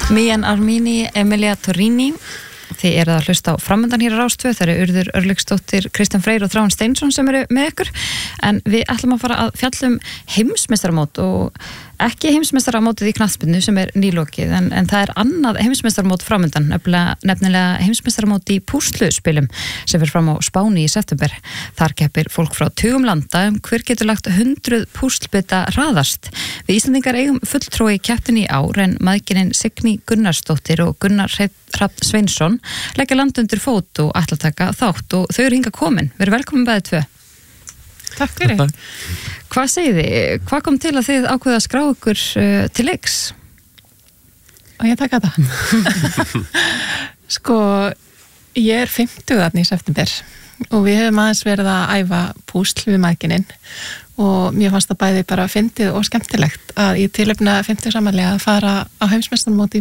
Mian Armini, Emilia Torrini. Þið eru að hlusta á framöndan hér á Rás 2. Það eru Urður Örlygsdóttir, Kristján Freyr og Þráinn Steinsson sem eru með ykkur. En við ætlum að fara að fjalla heimsmeistaramót og ekki heimsmeistaramótið í knattspyrnu sem nýlokið en það annað heimsmeistaramót framöndan, nefnilega heimsmeistaramót í púsluspilum sem fer fram á Spáni í september. Þar keppir fólk frá 20 landa hver getur lagt 100 púslbita hraðast. Við Íslandingar eigum fulltrúi í keppninni í ár en mæðginin Signý Gunnarsdóttir og Gunnar Hrafn Sveinsson leggja land undir fót og ætla að taka þátt og þau eru hingað komin. Verið velkomin bæði tvö. Takk fyrir. Hvað segið þið? Hvað kom til að þið ákveða að skrá ykkur til leiks? Og ég taka það. Sko, ég 50 í september og við hefum aðeins verið að æfa púsl við mæðginin og mér fannst það bæði bara fyndið og skemmtilegt að í tilefni 50 samanlega að fara á heimsmeistaramóti